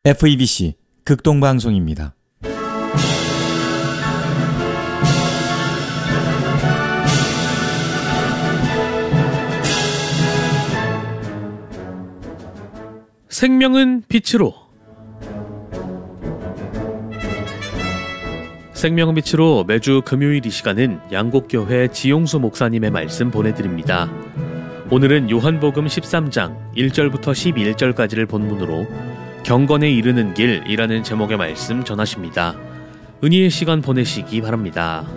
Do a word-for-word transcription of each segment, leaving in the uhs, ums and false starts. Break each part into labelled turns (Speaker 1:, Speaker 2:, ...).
Speaker 1: 에프이비씨 극동방송입니다.
Speaker 2: 생명은 빛으로. 생명은 빛으로 매주 금요일 이 시간은 양곡교회 지용수 목사님의 말씀 보내드립니다. 오늘은 요한복음 십삼 장 일 절부터 십일 절까지를 본문으로 경건에 이르는 길이라는 제목의 말씀 전하십니다. 은혜의 시간 보내시기 바랍니다.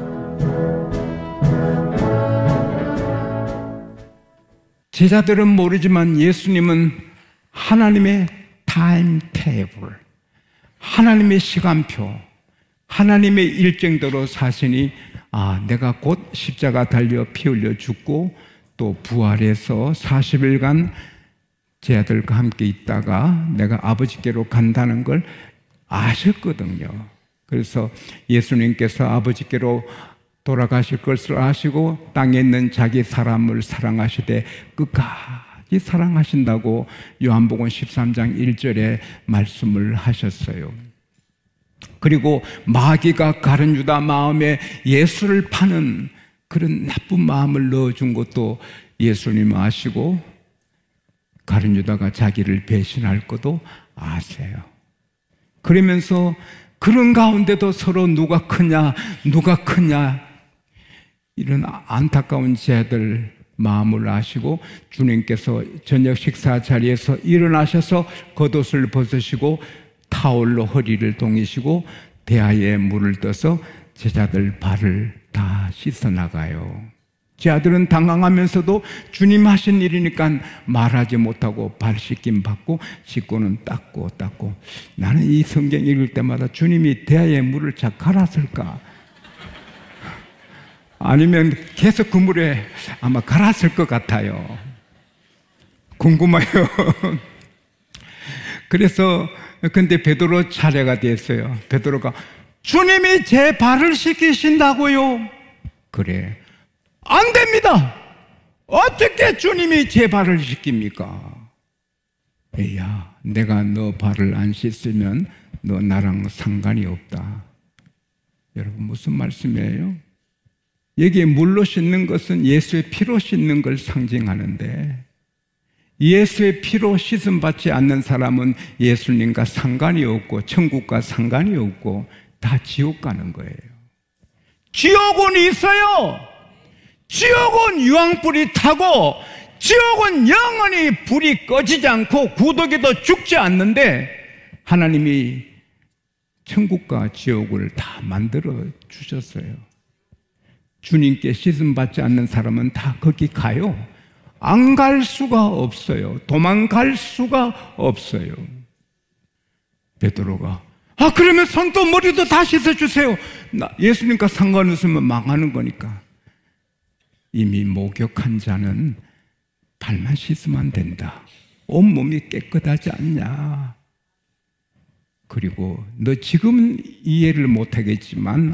Speaker 3: 제자들은 모르지만 예수님은 하나님의 타임테이블, 하나님의 시간표, 하나님의 일정대로 사시니 아, 내가 곧 십자가 달려 피 흘려 죽고 또 부활해서 사십 일간 제자들과 함께 있다가 내가 아버지께로 간다는 걸 아셨거든요. 그래서 예수님께서 아버지께로 돌아가실 것을 아시고 땅에 있는 자기 사람을 사랑하시되 끝까지 사랑하신다고 요한복음 십삼 장 일 절에 말씀을 하셨어요. 그리고 마귀가 가룟 유다 마음에 예수를 파는 그런 나쁜 마음을 넣어준 것도 예수님 아시고 가룟 유다가 자기를 배신할 것도 아세요. 그러면서 그런 가운데도 서로 누가 크냐 누가 크냐 이런 안타까운 제자들 마음을 아시고 주님께서 저녁 식사 자리에서 일어나셔서 겉옷을 벗으시고 타올로 허리를 동이시고 대야에 물을 떠서 제자들 발을 다 씻어나가요. 제자들은 당황하면서도 주님 하신 일이니까 말하지 못하고 발 씻김 받고 씻고는 닦고 닦고 나는 이 성경 읽을 때마다 주님이 대야에 물을 잘 갈았을까? 아니면 계속 그 물에 아마 갈았을 것 같아요. 궁금해요. 그래서 근데 베드로 차례가 됐어요. 베드로가 주님이 제 발을 씻기신다고요? 그래. 안 됩니다. 어떻게 주님이 제 발을 씻깁니까? 에야, 내가 너 발을 안 씻으면 너 나랑 상관이 없다. 여러분 무슨 말씀이에요? 여기에 물로 씻는 것은 예수의 피로 씻는 걸 상징하는데 예수의 피로 씻음 받지 않는 사람은 예수님과 상관이 없고 천국과 상관이 없고 다 지옥 가는 거예요. 지옥은 있어요. 지옥은 유황불이 타고 지옥은 영원히 불이 꺼지지 않고 구더기도 죽지 않는데 하나님이 천국과 지옥을 다 만들어 주셨어요. 주님께 씻음 받지 않는 사람은 다 거기 가요. 안 갈 수가 없어요. 도망갈 수가 없어요. 베드로가 아 그러면 손도 머리도 다 씻어주세요. 나 예수님과 상관없으면 망하는 거니까. 이미 목욕한 자는 발만 씻으면 된다. 온몸이 깨끗하지 않냐. 그리고 너 지금은 이해를 못하겠지만